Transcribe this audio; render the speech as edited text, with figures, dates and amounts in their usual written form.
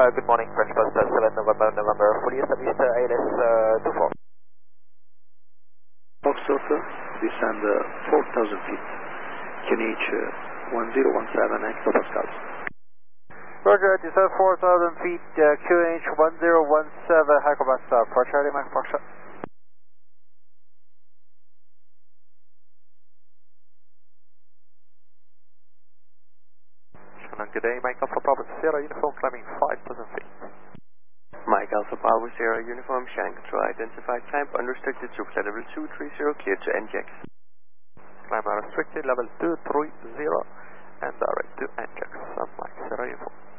Good morning, French Bus 7 November, fully established ALS 24. Foxtrot, descend 4,000 feet, QNH 1017 hectopascals. Roger, descend 4,000 feet, QNH 1017 hectopascal, for Charlie Mike Foxtrot. Good day, Mike Alpha Papa Sierra, uniform climbing 5,000 feet. Mike Alpha Papa Sierra, uniform Shanghai control identified, climb unrestricted, Jupiter level 230, clear to NGX. Climb unrestricted, level 230, and direct to NGX. Mike Sierra uniform.